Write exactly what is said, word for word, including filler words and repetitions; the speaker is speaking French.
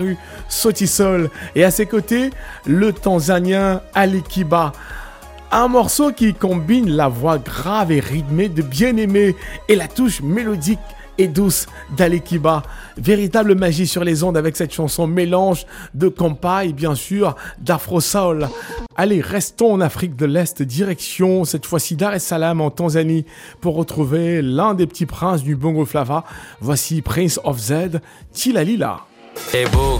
Sauti Sol. Et à ses côtés, le Tanzanien Ali Kiba. Un morceau qui combine la voix grave et rythmée de Bien-Aimé et la touche mélodique et douce d'Ali Kiba. Véritable magie sur les ondes avec cette chanson mélange de compas et bien sûr d'afro soul. Allez, restons en Afrique de l'Est, direction cette fois-ci Dar es Salaam en Tanzanie pour retrouver l'un des petits princes du Bongo Flava. Voici Prince of Z, Tilalila. Hey boo,